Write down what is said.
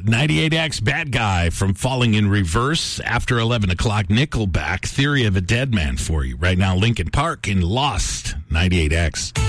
98X, Bad Guy from Falling in Reverse. After 11 o'clock, Nickelback, Theory of a Dead Man for you. Right now, Linkin Park in Lost, 98X.